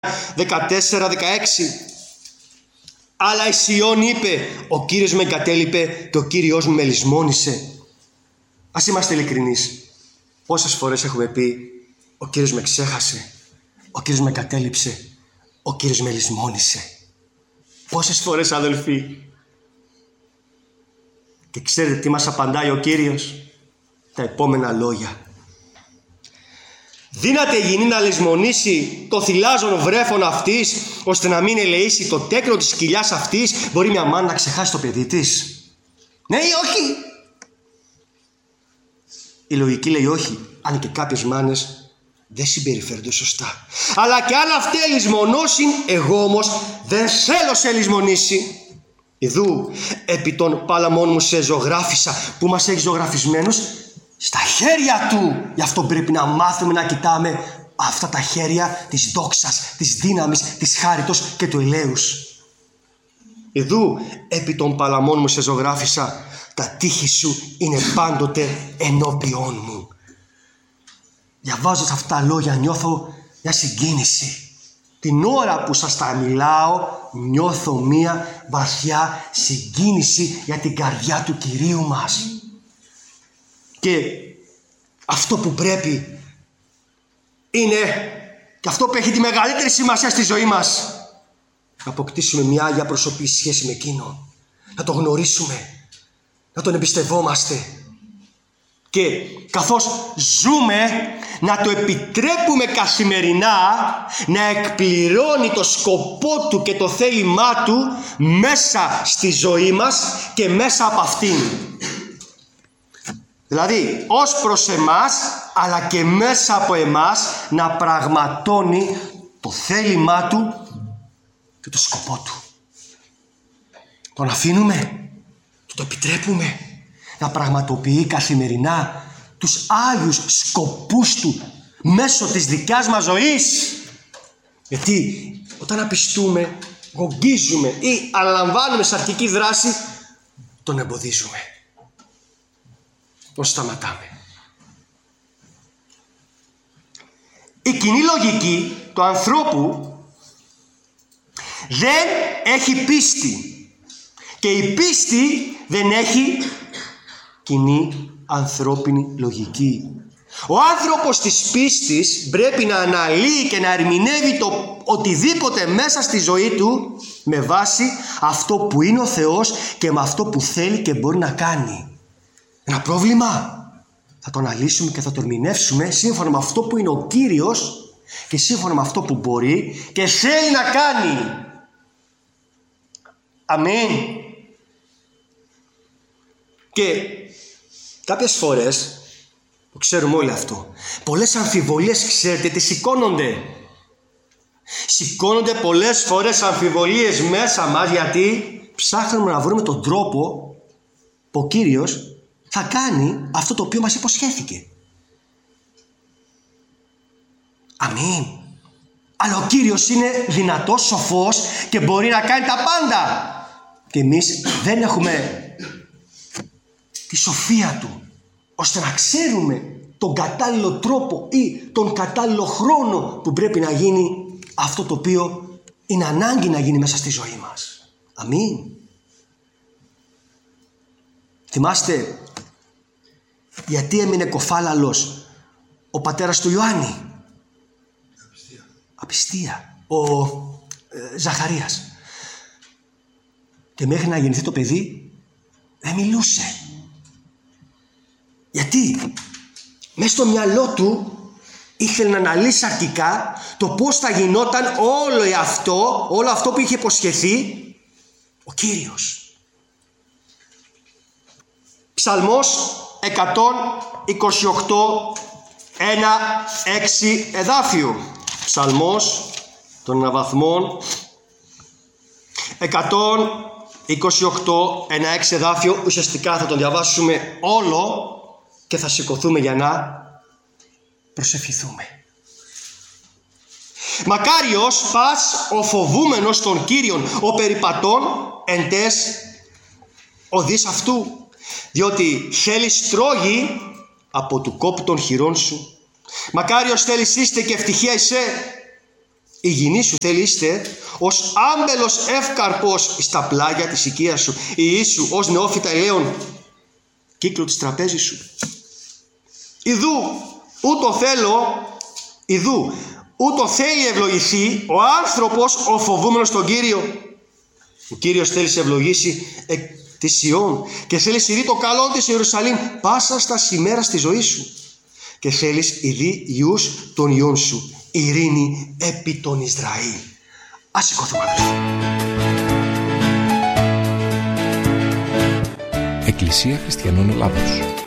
14-16. Αλλά η Σιών είπε, ο Κύριος με εγκατέλειπε και ο Κύριος μου με λησμόνησε. Ας είμαστε ειλικρινείς. Πόσες φορές έχουμε πει, ο Κύριος με ξέχασε, ο Κύριος με εγκατέλειψε, ο Κύριος με λησμόνησε. Πόσες φορές, αδελφοί. Και ξέρετε τι μας απαντάει ο Κύριος? Τα επόμενα λόγια. Δύναται η γυνή να λησμονήσει το θυλάζον βρέφον αυτής, ώστε να μην ελεήσει το τέκνο της κοιλιάς αυτής? Μπορεί μια μάνα να ξεχάσει το παιδί της? Ναι ή όχι? Η λογική λέει όχι, αν και κάποιες μάνες δεν συμπεριφέρονται σωστά. Αλλά και αν αυτοί λησμονώσουν, εγώ όμως δεν θέλω σε λησμονήσει. Ιδού, επί των παλαμών μου σε ζωγράφισα. Που μας έχει ζωγραφισμένους? Στα χέρια του. Γι' αυτό πρέπει να μάθουμε να κοιτάμε αυτά τα χέρια της δόξας, της δύναμης, της χάριτος και του ελέους. Ιδού, επί των παλαμών μου σε ζωγράφισα. Τα τείχη σου είναι πάντοτε ενώπιόν μου. Διαβάζοντας αυτά τα λόγια νιώθω μια συγκίνηση. Την ώρα που σας τα μιλάω νιώθω μια βαθιά συγκίνηση για την καρδιά του Κυρίου μας. Και αυτό που πρέπει είναι, και αυτό που έχει τη μεγαλύτερη σημασία στη ζωή μας, να αποκτήσουμε μια Άγια προσωπική σχέση με Εκείνον. Να το γνωρίσουμε, να τον εμπιστευόμαστε. Και καθώς ζούμε, να το επιτρέπουμε καθημερινά να εκπληρώνει το σκοπό του και το θέλημά του μέσα στη ζωή μας και μέσα από αυτήν. Δηλαδή, ως προς εμάς, αλλά και μέσα από εμάς, να πραγματώνει το θέλημά του και το σκοπό του. Τον αφήνουμε, το επιτρέπουμε να πραγματοποιεί καθημερινά τους Άγιους σκοπούς του μέσω της δικιάς μας ζωής. Γιατί όταν απιστούμε, γογγίζουμε ή αναλαμβάνουμε σαρκική δράση, τον εμποδίζουμε, τον σταματάμε. Η κοινή λογική του ανθρώπου δεν έχει πίστη και η πίστη δεν έχει κοινή ανθρώπινη λογική. Ο άνθρωπος της πίστης πρέπει να αναλύει και να ερμηνεύει το οτιδήποτε μέσα στη ζωή του με βάση αυτό που είναι ο Θεός και με αυτό που θέλει και μπορεί να κάνει. Ένα πρόβλημα θα το αναλύσουμε και θα το ερμηνεύσουμε σύμφωνα με αυτό που είναι ο Κύριος και σύμφωνα με αυτό που μπορεί και θέλει να κάνει. Αμήν. Και κάποιες φορές, το ξέρουμε όλοι αυτό, πολλές αμφιβολίες, ξέρετε τι σηκώνονται? Σηκώνονται πολλές φορές αμφιβολίες μέσα μας, γιατί ψάχνουμε να βρούμε τον τρόπο που ο Κύριος θα κάνει αυτό το οποίο μας υποσχέθηκε. Αμήν. Αλλά ο Κύριος είναι δυνατός, σοφός και μπορεί να κάνει τα πάντα. Και εμείς δεν έχουμε τη σοφία του ώστε να ξέρουμε τον κατάλληλο τρόπο ή τον κατάλληλο χρόνο που πρέπει να γίνει αυτό το οποίο είναι ανάγκη να γίνει μέσα στη ζωή μας. Αμήν. Θυμάστε γιατί έμεινε κοφάλαλος ο πατέρας του Ιωάννη? Απιστία. Ο Ζαχαρίας. Και μέχρι να γεννηθεί το παιδί δεν μιλούσε. Γιατί μέσα στο μυαλό του ήθελε να αναλύσει αρχικά το πώς θα γινόταν όλο αυτό που είχε υποσχεθεί ο Κύριος. Ψαλμός 128, 1-6 εδάφιο. Ψαλμός των αναβαθμών 128, 1-6 εδάφιο. Ουσιαστικά θα τον διαβάσουμε όλο και θα σηκωθούμε για να προσευχηθούμε. Μακάριος πας ο φοβούμενος των Κύριων, ο περιπατών εν τες οδείς αυτού, διότι θέλεις τρόγει από του κόπου των χειρών σου. Μακάριος θέλεις είστε και ευτυχία εσέ, υγιεινή σου θέλει είστε, ως άμπελος εύκαρπος στα πλάγια της οικίας σου, η Ιησού ως νεόφυτα ελαίων κύκλο της τραπέζης σου. Ιδού, ούτω θέλει ευλογηθεί ο άνθρωπος ο φοβούμενος τον Κύριο. Ο Κύριος θέλει σε ευλογήσει εκ της Σιών και θέλει συρρεί το καλό της Ιερουσαλήμ πάσα στα σημέρα στη ζωή σου. Και θέλεις ειδεί ιούς των ιών σου, ειρήνη επί τον Ισραήλ. Ας σηκωθούμε. Εκκλησία Χριστιανών Ελλάδος.